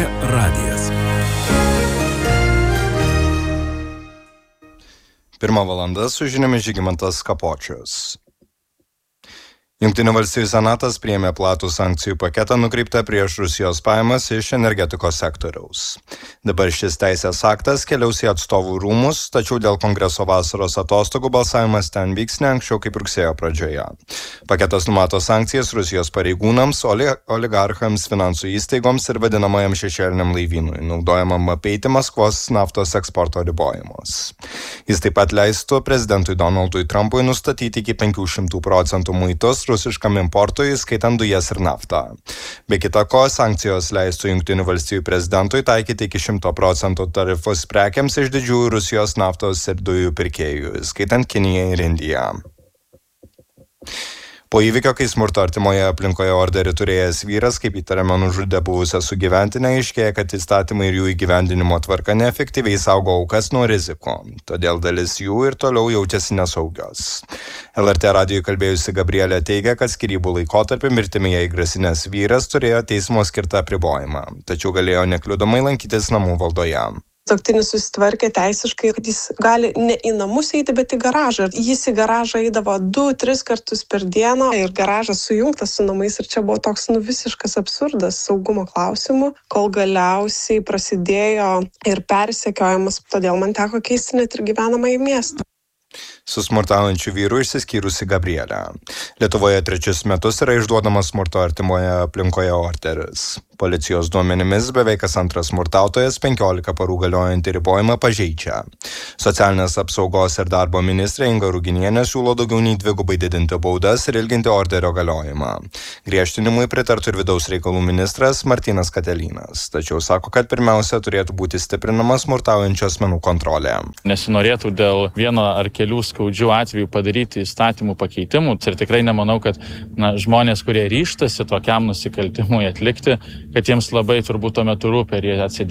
radijas. 1 valanda su žiniomis Žygimantas Kapočius. Jungtinių valstijų senatas priėmė platų sankcijų paketą nukreiptą prieš Rusijos pajamas iš energetikos sektoriaus. Dabar šis teisės aktas keliaus į atstovų rūmus, tačiau dėl kongreso vasaros atostogų balsavimas ten vyks ne anksčiau kaip rugsėjo pradžioje. Paketas numato sankcijas Rusijos pareigūnams, oligarchams, finansų įstaigoms ir vadinamajam šešėliniam laivynui, naudojamam apeiti Maskvos naftos eksporto ribojimus. Jis taip pat leistų prezidentui Donaldui Trumpui nustatyti iki 500% muitus rusiškam importui, skaitant dujas ir naftą. Be kita ko, sankcijos leistų Jungtinių valstijų prezidentui taikyti iki 100% tarifus prekiams iš didžiųjų Rusijos naftos ir dujų pirkėjų, skaitant Kiniją ir Indiją. Po įvykio, kai smurto artimoje aplinkoje orderį turėjęs vyras, kaip įtariama, nužudė buvusią sugyventinę, aiškėja, kad įstatymai ir jų įgyvendinimo tvarka neefektyviai saugo aukas nuo rizikų. Todėl dalis jų ir toliau jaučiasi nesaugios. LRT radijui kalbėjusi Gabrielė teigia, kad skyrybų laikotarpį mirtimi jai grasinęs vyras turėjo teismo skirtą apribojimą, tačiau galėjo nekliudomai lankytis namų valdoje. Sutuoktinis susitvarkė teisiškai, kad jis gali ne į namus eiti, bet į garažą. Jis į garažą eidavo 2-3 kartus per dieną ir garažas sujungtas su namais ir čia buvo toks visiškas absurdas saugumo klausimų, kol galiausiai prasidėjo ir persekiojimas, todėl man teko keisti net ir gyvenamąjį miestą. Su smurtaujančiu vyru išsiskyrusi Gabrielė. Lietuvoje 3 metus yra išduodamas smurto artimoje aplinkoje orderis. Policijos duomenimis beveik kas antras smurtautojas 15 parų galiojantį ribojimą pažeidžia. Socialinės apsaugos ir darbo ministrė Inga Ruginienė siūlo daugiau nei 2 didinti baudas ir ilginti orderio galiojimą. Griežtinimui pritartų ir vidaus reikalų ministras Martynas Katelynas, tačiau sako, kad pirmiausia turėtų būti stiprinama smurtaujančių asmenų kontrolė. Nesinorėtų dėl vieno ar kelių skaudžių atvejų padaryti įstatymų pakeitimų ir tikrai nemanau, kad žmonės, kurie ryžtasi tokiam nusikaltimui atlikti, kad jiems labai turbūt tuo metu rūpi, ar jie atsidės